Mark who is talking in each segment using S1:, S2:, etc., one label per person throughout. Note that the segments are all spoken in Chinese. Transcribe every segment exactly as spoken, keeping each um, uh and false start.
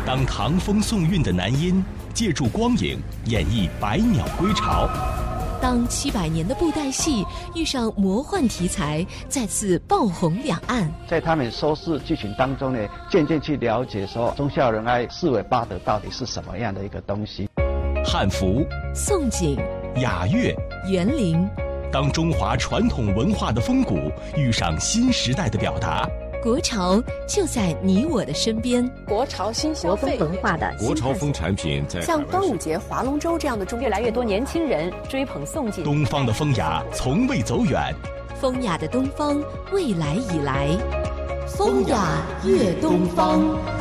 S1: 当唐风宋韵的男音借助光影演绎百鸟归巢，
S2: 当七百年的布袋戏遇上魔幻题材，再次爆红两岸。
S3: 在他们收视剧情当中呢，渐渐去了解说忠孝仁爱四维八德到底是什么样的一个东西。
S1: 汉服、
S2: 宋锦、
S1: 雅乐、
S2: 园林，
S1: 当中华传统文化的风骨遇上新时代的表达，
S2: 国潮就在你我的身边。
S4: 国潮新消费，
S5: 国风文化的
S6: 国潮风产品在
S4: 像端午节、划龙舟这样的中，
S5: 越来越多年轻人追捧宋锦。
S1: 东方的风雅从未走远，
S2: 风雅的东方未来已来，风雅悦东方。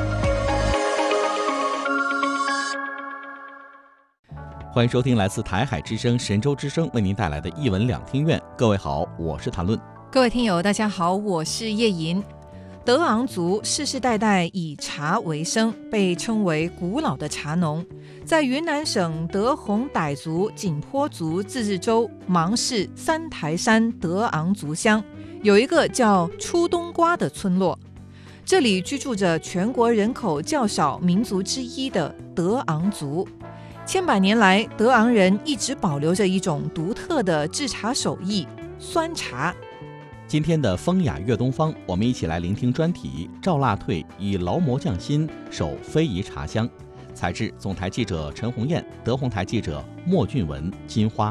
S7: 欢迎收听来自台海之声、神州之声为您带来的一文两厅院。各位好，我是谭论。
S8: 各位听友大家好，我是叶莹。德昂族世世代代以茶为生，被称为古老的茶农。在云南省德宏傣族景颇族自治州芒市三台山德昂族乡，有一个叫出冬瓜的村落，这里居住着全国人口较少民族之一的德昂族。千百年来，德昂人一直保留着一种独特的制茶手艺——酸茶。
S7: 今天的风雅悦东方，我们一起来聆听专题赵腊退以劳模匠心守非遗茶香。采制总台记者陈红艳，德宏台记者莫俊文、金花。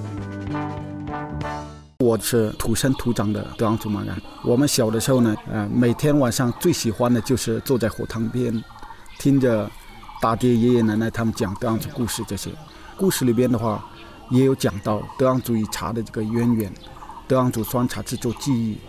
S9: 我是土生土长的德昂族马干。我们小的时候呢，呃，每天晚上最喜欢的就是坐在火塘边，听着大爹爷爷奶奶他们讲德昂族故事。这些故事里边的话，也有讲到德昂族与茶的这个渊源，德昂族酸茶制作技艺